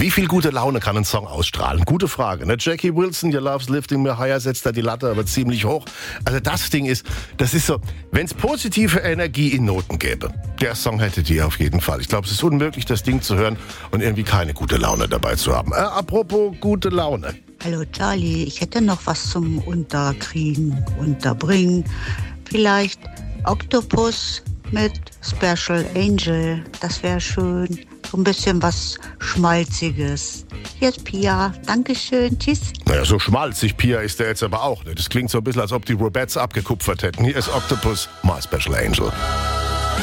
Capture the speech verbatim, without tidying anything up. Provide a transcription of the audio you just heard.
Wie viel gute Laune kann ein Song ausstrahlen? Gute Frage. Ne? Jackie Wilson, Your Love's Lifting Me Higher, setzt da die Latte aber ziemlich hoch. Also das Ding ist, das ist so, wenn es positive Energie in Noten gäbe, der Song hätte die auf jeden Fall. Ich glaube, es ist unmöglich, das Ding zu hören und irgendwie keine gute Laune dabei zu haben. Äh, apropos gute Laune. Hallo Charlie, ich hätte noch was zum Unterkriegen, Unterbringen. Vielleicht Octopus mit Special Angel, das wäre schön. So ein bisschen was Schmalziges. Hier ist Pia, Dankeschön, tschüss. Naja, so schmalzig Pia ist der jetzt aber auch. Ne? Das klingt so ein bisschen, als ob die Rubettes abgekupfert hätten. Hier ist Octopus, My Special Angel.